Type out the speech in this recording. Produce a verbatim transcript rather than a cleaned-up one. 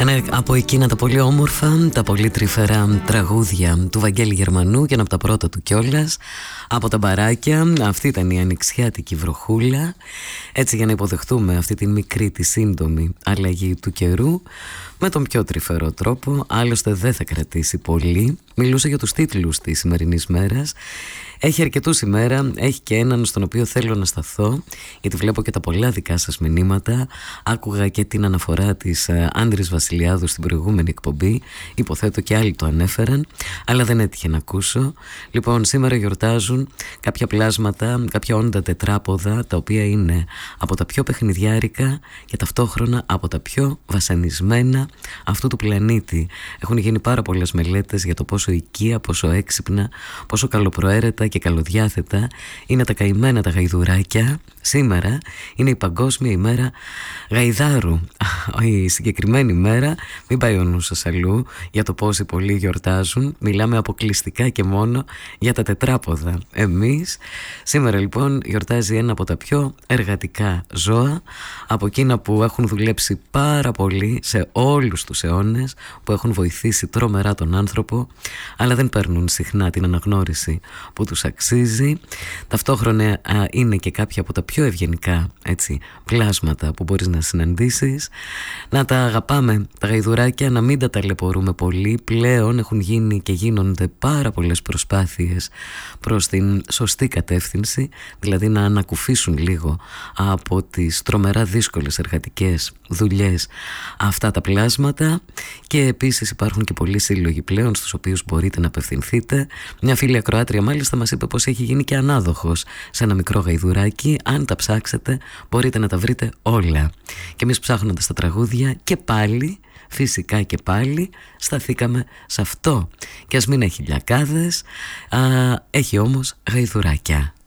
Ένα από εκείνα τα πολύ όμορφα, τα πολύ τρυφερά τραγούδια του Βαγγέλη Γερμανού και ένα από τα πρώτα του κιόλας, από τα μπαράκια. Αυτή ήταν η ανοιξιάτικη βροχούλα. Έτσι, για να υποδεχτούμε αυτή τη μικρή, τη σύντομη αλλαγή του καιρού με τον πιο τρυφερό τρόπο. Άλλωστε δεν θα κρατήσει πολύ. Μιλούσα για τους τίτλους της σημερινής μέρας. Έχει αρκετούς ημέρα, έχει και έναν στον οποίο θέλω να σταθώ, γιατί βλέπω και τα πολλά δικά σας μηνύματα. Άκουγα και την αναφορά της Άντρης Βασιλιάδου στην προηγούμενη εκπομπή. Υποθέτω και άλλοι το ανέφεραν, αλλά δεν έτυχε να ακούσω. Λοιπόν, σήμερα γιορτάζουν κάποια πλάσματα, κάποια όντα τετράποδα, τα οποία είναι από τα πιο παιχνιδιάρικα και ταυτόχρονα από τα πιο βασανισμένα αυτού του πλανήτη. Έχουν γίνει πάρα πολλές μελέτες για το πόσο οικεία, πόσο έξυπνα, πόσο καλοπροαίρετα και καλοδιάθετα είναι τα καημένα τα γαϊδουράκια. Σήμερα είναι η Παγκόσμια ημέρα γαϊδάρου. Η συγκεκριμένη μέρα, μην πάει ο νους σας αλλού για το πόσοι πολλοί γιορτάζουν. Μιλάμε αποκλειστικά και μόνο για τα τετράποδα. Εμείς σήμερα λοιπόν γιορτάζει ένα από τα πιο εργατικά ζώα, από εκείνα που έχουν δουλέψει πάρα πολύ σε όλους τους αιώνες, που έχουν βοηθήσει τρομερά τον άνθρωπο, αλλά δεν παίρνουν συχνά την αναγνώριση που τους αξίζει. Ταυτόχρονα α, είναι και κάποια από τα πιο ευγενικά, έτσι, πλάσματα που μπορείς να συναντήσεις. Να τα αγαπάμε τα γαϊδουράκια, να μην τα ταλαιπωρούμε πολύ. Πλέον έχουν γίνει και γίνονται πάρα πολλές προσπάθειες προς την σωστή κατεύθυνση, δηλαδή να ανακουφίσουν λίγο από τις τρομερά δύσκολες εργατικές δουλειές αυτά τα πλάσματα. Και επίσης υπάρχουν και πολλοί σύλλογοι πλέον στους οποίους μπορείτε να απευθυνθείτε. Μια φίλη ακροάτρια μάλιστα μας είπε πως έχει γίνει και ανάδοχος σε ένα μικρό γαϊδουράκι. Αν τα ψάξετε μπορείτε να τα βρείτε όλα. Και εμείς ψάχνοντας τα τραγούδια και πάλι, φυσικά και πάλι, σταθήκαμε σε αυτό. Και ας μην έχει λιακάδες, α, έχει όμως γαϊδουράκια.